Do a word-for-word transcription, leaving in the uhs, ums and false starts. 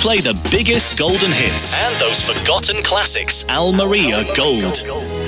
play the biggest golden hits and those forgotten classics. Almeria Gold.